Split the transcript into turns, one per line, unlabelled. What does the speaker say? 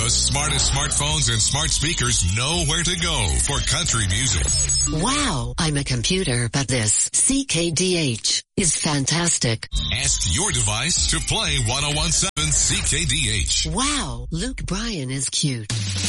The smartest smartphones and smart speakers know where to go for country music.
Wow, I'm a computer, but this CKDH is fantastic.
Ask your device to play 1017 CKDH.
Wow, Luke Bryan is cute.